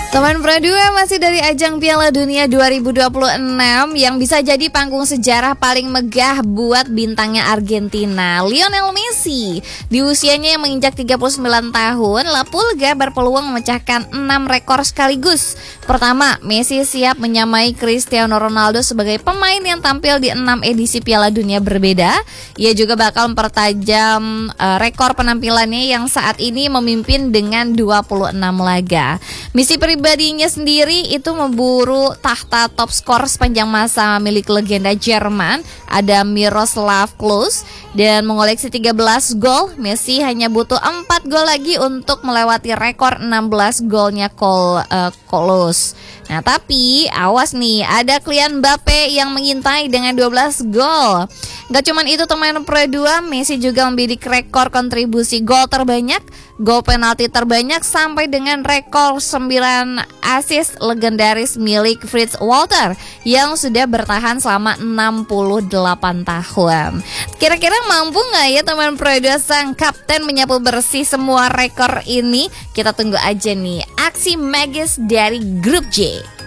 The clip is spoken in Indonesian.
Teman Pro 2 masih dari ajang Piala Dunia 2026 yang bisa jadi panggung sejarah paling megah buat bintangnya Argentina, Lionel Messi. Di usianya yang menginjak 39 tahun, La Pulga berpeluang memecahkan 6 rekor sekaligus. Pertama, Messi siap menyamai Cristiano Ronaldo sebagai pemain yang tampil di 6 edisi Piala Dunia berbeda. Ia juga bakal mempertajam rekor penampilannya yang saat ini memimpin dengan 26 laga. Misi pribadinya sendiri itu memburu tahta top skor sepanjang masa milik legenda Jerman, ada Miroslav Klose, dan mengoleksi 13 gol. Messi hanya butuh 4 gol lagi untuk melewati rekor 16 golnya Klose. Nah, tapi awas nih, ada Kylian Mbappe yang mengintai dengan 12 gol. Gak cuman itu teman Pro 2, Messi juga membidik rekor kontribusi gol terbanyak, gol penalti terbanyak, sampai dengan rekor 9 assist legendaris milik Fritz Walter yang sudah bertahan selama 68 tahun. Kira-kira mampu gak ya teman Pro 2 sang kapten menyapu bersih semua rekor ini? Kita tunggu aja nih aksi magis dari grup J.